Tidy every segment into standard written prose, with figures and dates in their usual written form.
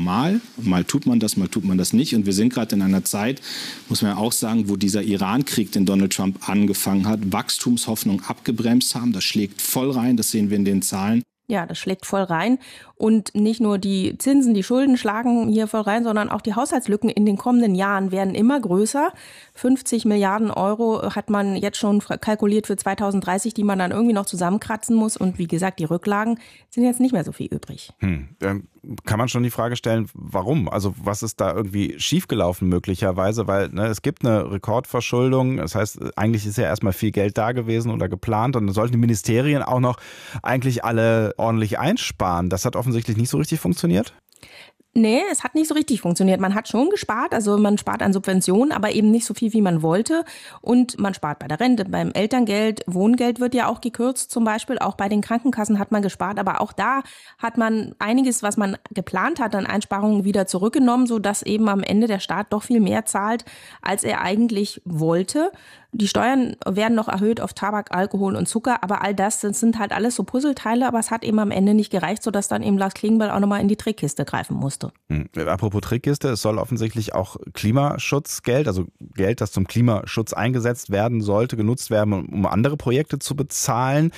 normal. Mal tut man das nicht. Und wir sind gerade in einer Zeit, muss man ja auch sagen, wo dieser Iran-Krieg, den Donald Trump angefangen hat, Wachstumshoffnung abgebremst haben. Das schlägt voll rein, das sehen wir in den Zahlen. Ja, das schlägt voll rein. Und nicht nur die Zinsen, die Schulden schlagen hier voll rein, sondern auch die Haushaltslücken in den kommenden Jahren werden immer größer. 50 Milliarden Euro hat man jetzt schon kalkuliert für 2030, die man dann irgendwie noch zusammenkratzen muss. Und wie gesagt, die Rücklagen sind jetzt nicht mehr so viel übrig. Dann kann man schon die Frage stellen, warum? Also was ist da irgendwie schiefgelaufen möglicherweise? Weil es gibt eine Rekordverschuldung. Das heißt, eigentlich ist ja erstmal viel Geld da gewesen oder geplant. Und dann sollten die Ministerien auch noch eigentlich alle ordentlich einsparen. Das hat offensichtlich nicht so richtig funktioniert? Nee, es hat nicht so richtig funktioniert. Man hat schon gespart, also man spart an Subventionen, aber eben nicht so viel, wie man wollte. Und man spart bei der Rente, beim Elterngeld, Wohngeld wird ja auch gekürzt zum Beispiel. Auch bei den Krankenkassen hat man gespart, aber auch da hat man einiges, was man geplant hat, an Einsparungen wieder zurückgenommen, sodass eben am Ende der Staat doch viel mehr zahlt, als er eigentlich wollte. Die Steuern werden noch erhöht auf Tabak, Alkohol und Zucker, aber all das sind halt alles so Puzzleteile, aber es hat eben am Ende nicht gereicht, sodass dann eben Lars Klingbeil auch nochmal in die Trickkiste greifen musste. Apropos Trickkiste, es soll offensichtlich auch Klimaschutzgeld, also Geld, das zum Klimaschutz eingesetzt werden sollte, genutzt werden, um andere Projekte zu bezahlen.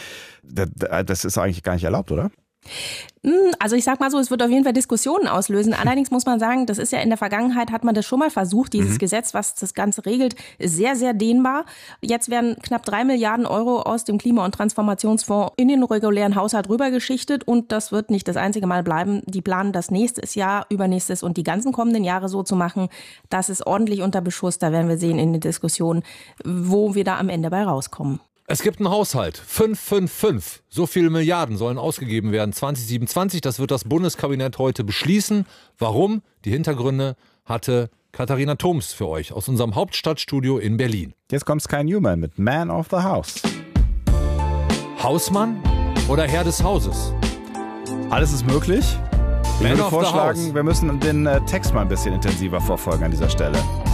Das ist eigentlich gar nicht erlaubt, oder? Also ich sag mal so, es wird auf jeden Fall Diskussionen auslösen. Allerdings muss man sagen, das ist ja in der Vergangenheit, hat man das schon mal versucht. Dieses Gesetz, was das Ganze regelt, ist sehr, sehr dehnbar. Jetzt werden knapp 3 Milliarden Euro aus dem Klima- und Transformationsfonds in den regulären Haushalt rübergeschichtet. Und das wird nicht das einzige Mal bleiben. Die planen das nächstes Jahr, übernächstes und die ganzen kommenden Jahre so zu machen. Das ist ordentlich unter Beschuss. Da werden wir sehen in der Diskussion, wo wir da am Ende bei rauskommen. Es gibt einen Haushalt, 555. So viele Milliarden sollen ausgegeben werden 2027. Das wird das Bundeskabinett heute beschließen. Warum? Die Hintergründe hatte Katharina Thoms für euch aus unserem Hauptstadtstudio in Berlin. Jetzt kommt Sky Newman mit Man of the House. Hausmann oder Herr des Hauses? Alles ist möglich. Ich würde Man of the vorschlagen, House. wir müssen den Text mal ein bisschen intensiver verfolgen an dieser Stelle.